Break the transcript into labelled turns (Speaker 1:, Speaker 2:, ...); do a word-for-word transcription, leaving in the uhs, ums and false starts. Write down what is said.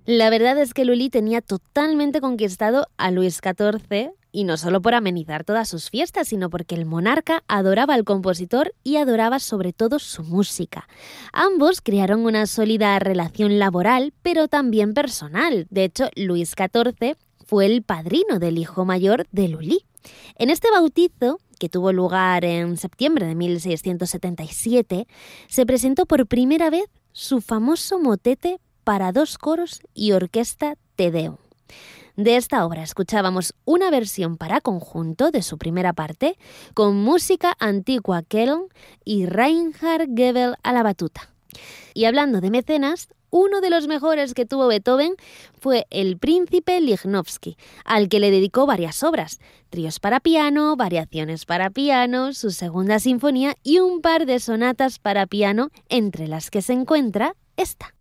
Speaker 1: La verdad es que Lully tenía totalmente conquistado a Luis catorce, y no solo por amenizar todas sus fiestas, sino porque el monarca adoraba al compositor y adoraba sobre todo su música. Ambos crearon una sólida relación laboral, pero también personal. De hecho, Luis catorce fue el padrino del hijo mayor de Lully. En este bautizo, que tuvo lugar en septiembre de mil seiscientos setenta y siete, se presentó por primera vez su famoso motete para dos coros y orquesta Te Deum. De esta obra escuchábamos una versión para conjunto de su primera parte, con música antigua Kelln y Reinhard Goebel a la batuta. Y hablando de mecenas, uno de los mejores que tuvo Beethoven fue el príncipe Lichnowsky, al que le dedicó varias obras, tríos para piano, variaciones para piano, su segunda sinfonía y un par de sonatas para piano, entre las que se encuentra esta.